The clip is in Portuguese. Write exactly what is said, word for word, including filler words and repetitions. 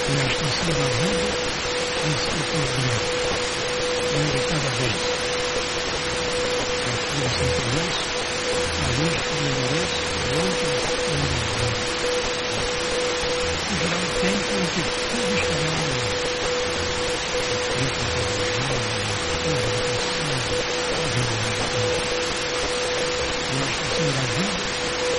E a estação da vida vai ser problema. Onde cada vez a coisa se conhece, a luz que endereça, a outra